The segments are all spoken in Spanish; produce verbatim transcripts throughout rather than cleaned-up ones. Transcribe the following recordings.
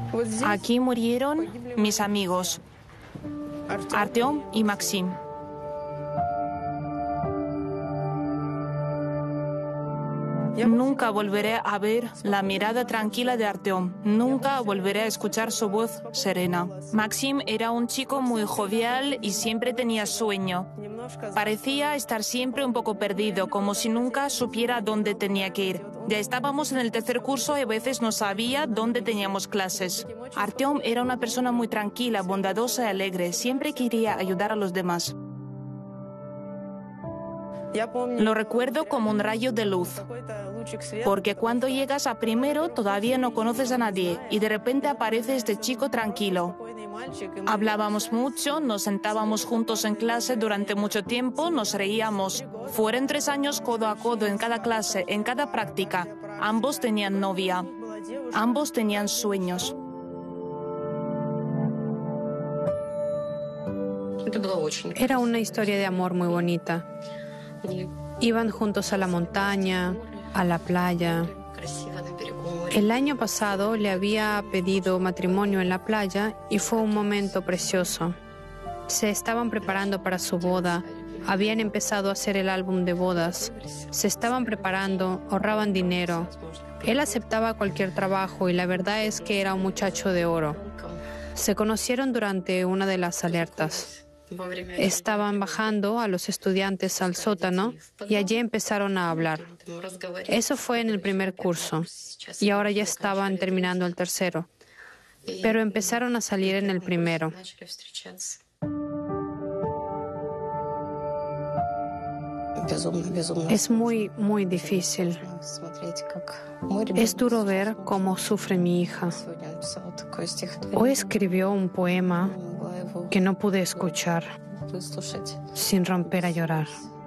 Aquí murieron mis amigos, Artyom y Maxim. Nunca volveré a ver la mirada tranquila de Artyom. Nunca volveré a escuchar su voz serena. Maxim era un chico muy jovial y siempre tenía sueño. Parecía estar siempre un poco perdido, como si nunca supiera dónde tenía que ir. Ya estábamos en el tercer curso y a veces no sabía dónde teníamos clases. Artyom era una persona muy tranquila, bondadosa y alegre. Siempre quería ayudar a los demás. Lo recuerdo como un rayo de luz, porque cuando llegas a primero todavía no conoces a nadie y de repente aparece este chico tranquilo. Hablábamos mucho, nos sentábamos juntos en clase durante mucho tiempo, nos reíamos. Fueron tres años codo a codo en cada clase, en cada práctica. Ambos tenían novia, ambos tenían sueños. Era una historia de amor muy bonita. Iban juntos a la montaña, a la playa. El año pasado le había pedido matrimonio en la playa y fue un momento precioso. Se estaban preparando para su boda, habían empezado a hacer el álbum de bodas, se estaban preparando, ahorraban dinero. Él aceptaba cualquier trabajo y la verdad es que era un muchacho de oro. Se conocieron durante una de las alertas. Estaban bajando a los estudiantes al sótano y allí empezaron a hablar. Eso fue en el primer curso y ahora ya estaban terminando el tercero, pero empezaron a salir en el primero. Es muy, muy difícil. Es duro ver cómo sufre mi hija. Hoy escribió un poema que no pude escuchar sin romper a llorar.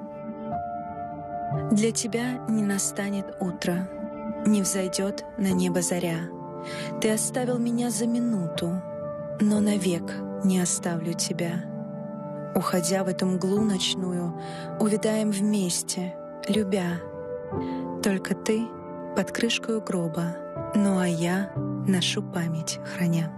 Для тебя не настанет утро, не взойдет на небо заря. Ты оставил меня за минуту, но навек не оставлю тебя. Уходя в эту мглу ночную, увядаем вместе, любя. Только ты под крышкою гроба, ну а я нашу память храня.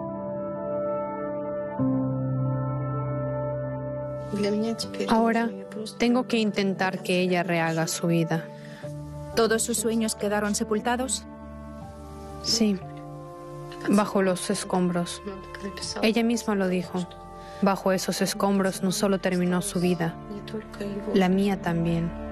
Ahora tengo que intentar que ella rehaga su vida. ¿Todos sus sueños quedaron sepultados? Sí, bajo los escombros. Ella misma lo dijo. Bajo esos escombros no solo terminó su vida, la mía también.